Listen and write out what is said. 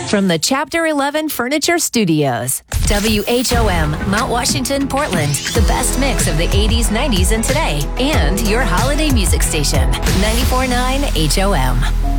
From the Chapter 11 Furniture Studios, WHOM, Mount Washington, Portland, the best mix of the 80s, 90s, and today, and your holiday music station, 94.9 HOM.